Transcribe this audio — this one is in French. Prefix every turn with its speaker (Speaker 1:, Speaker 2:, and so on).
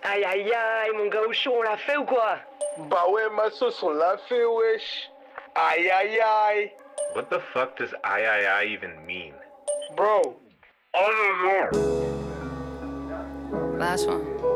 Speaker 1: Aïe aïe aïe, mon gars au chaud, on l'a fait ou quoi?
Speaker 2: Bah ouais, ma sauce, on l'a fait, wesh. Aïe aïe aïe.
Speaker 3: What the fuck does I even mean?
Speaker 2: Bro.
Speaker 4: Last one.